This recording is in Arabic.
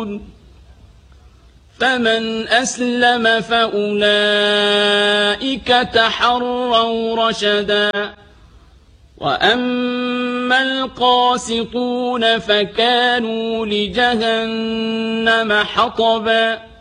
يعلمون فمن أسلم فأولئك تحروا رشدا وأما القاسطون فكانوا لجهنم حطبا